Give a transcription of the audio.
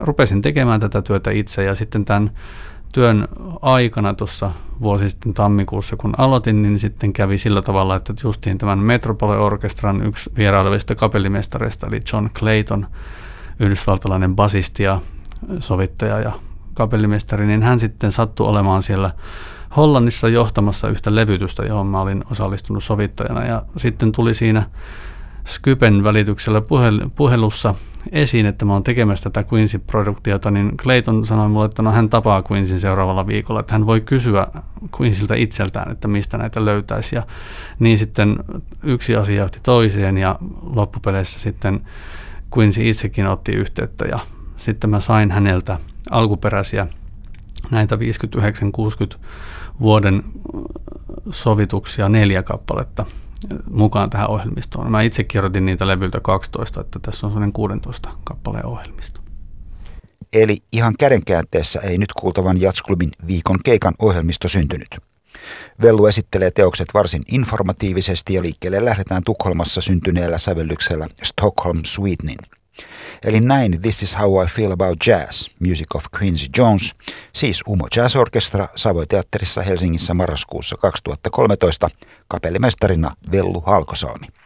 rupesin tekemään tätä työtä itse ja sitten tämän työn aikana tuossa vuosi sitten tammikuussa, kun aloitin, niin sitten kävi sillä tavalla, että justiin tämän Metropole Orkestran yksi vierailevista kapellimestareista, eli John Clayton, yhdysvaltalainen basisti ja sovittaja ja kapellimestari, niin hän sitten sattui olemaan siellä Hollannissa johtamassa yhtä levytystä, johon mä olin osallistunut sovittajana. Ja sitten tuli siinä Skypen välityksellä puhelussa esiin, että mä oon tekemässä tätä Quincy-produktiota, niin Clayton sanoi mulle, että no hän tapaa Quinceyn seuraavalla viikolla, että hän voi kysyä Quinceyltä itseltään, että mistä näitä löytäisi. Ja niin sitten yksi asia johti toiseen ja loppupeleissä sitten Quincy itsekin otti yhteyttä ja sitten mä sain häneltä alkuperäisiä näitä 59-60 vuoden sovituksia 4 kappaletta mukaan tähän ohjelmistoon. Mä itse kirjoitin niitä levyltä 12, että tässä on sellainen 16 kappaleen ohjelmisto. Eli ihan kädenkäänteessä ei nyt kuultavan Jazzklubin viikon keikan ohjelmisto syntynyt. Vellu esittelee teokset varsin informatiivisesti ja liikkeelle lähdetään Tukholmassa syntyneellä sävellyksellä Stockholm Sweetenin. Eli näin This is how I feel about jazz, music of Quincy Jones, siis Umo Jazz Orchestra Savoy-teatterissa Helsingissä marraskuussa 2013, kapellimestarina Vellu Halkosalmi.